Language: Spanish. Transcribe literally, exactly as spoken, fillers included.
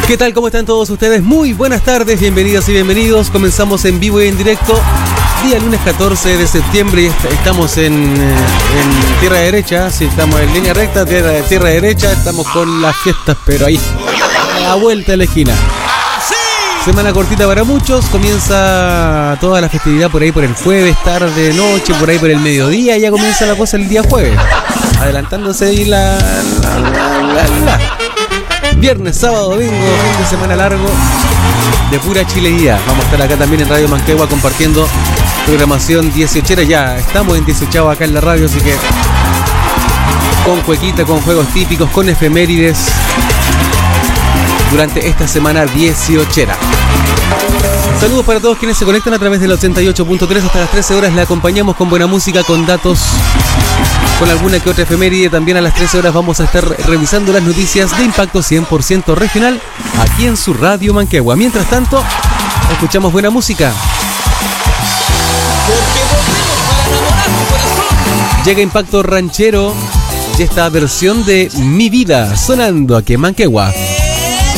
¿Qué tal? ¿Cómo están todos ustedes? Muy buenas tardes, bienvenidas y bienvenidos. Comenzamos en vivo y en directo, día lunes catorce de septiembre. Estamos en, en tierra derecha, sí, estamos en línea recta, tierra, tierra derecha. Estamos con las fiestas, pero ahí, a la vuelta de la esquina. Semana cortita para muchos, comienza toda la festividad por ahí por el jueves, tarde, noche, por ahí por el mediodía. Ya comienza la cosa el día jueves, adelantándose ahí la... la, la, la, la. Viernes, sábado, domingo, fin de semana largo de pura chileía. Vamos a estar acá también en Radio Manquehua compartiendo programación dieciochera. Ya estamos en dieciocho acá en la radio, así que con cuequita, con juegos típicos, con efemérides durante esta semana dieciochera. Saludos para todos quienes se conectan a través del ochenta y ocho punto tres. Hasta las trece horas le acompañamos con buena música, con datos, con alguna que otra efeméride. También a las trece horas vamos a estar revisando las noticias de impacto cien por ciento regional aquí en su Radio Manquehua. Mientras tanto, escuchamos buena música. Llega Impacto Ranchero y esta versión de Mi Vida sonando aquí en Manquehua.